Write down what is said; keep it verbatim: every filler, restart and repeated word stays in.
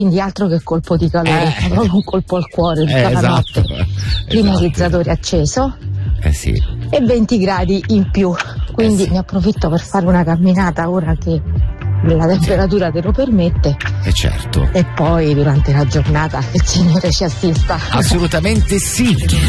quindi altro che colpo di calore, eh. proprio un colpo al cuore tutta eh, la esatto. notte. Climatizzatore esatto. acceso eh sì. e venti gradi in più, quindi eh sì. ne approfitto per fare una camminata ora che la temperatura te lo permette. E certo. E poi durante la giornata il Signore ci assista. Assolutamente sì.